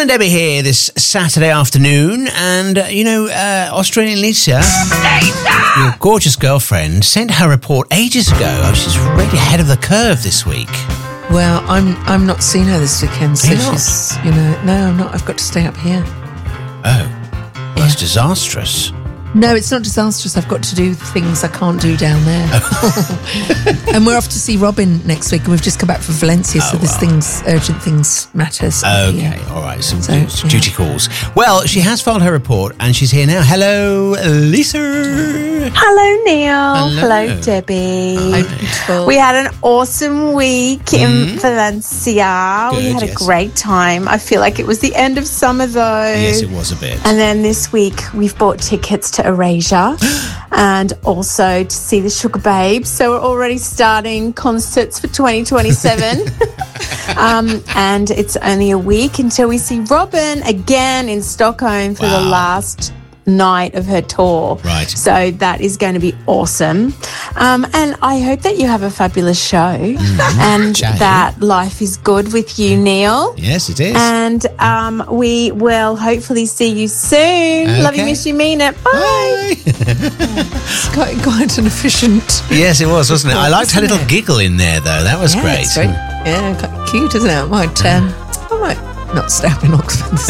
and Debbie here this Saturday afternoon. And, Australian Lisa, your gorgeous girlfriend, sent her report ages ago. Oh, she's really ahead of the curve this week. Well, I'm not seeing her this weekend, so You're not? she's, no, I'm not. I've got to stay up here. Oh, that's disastrous. No, it's not disastrous. I've got to do things I can't do down there. And we're off to see Robin next week, and we've just come back from Valencia, so there's urgent things, matters. Okay, all right, some duty calls. Well, she has filed her report, and she's here now. Hello, Lisa. Hello, Neil. Hello, Debbie. Hi, beautiful. We had an awesome week in Valencia. Good, we had yes. a great time. I feel like it was the end of summer, though. Yes, it was a bit. And then this week, we've bought tickets to Erasure and also to see the Sugar Babes. So we're already starting concerts for 2027. And it's only a week until we see Robin again in Stockholm for the last night of her tour. Right. So that is going to be awesome. And I hope that you have a fabulous show and that life is good with you, Neil. Yes, it is. And we will hopefully see you soon. Okay. Love you, miss you, mean it. Bye. It's quite an efficient. Yes, it was, wasn't it? I liked her little giggle in there, though. That was great. It's very, quite cute, isn't it? I might not stay up in Oxford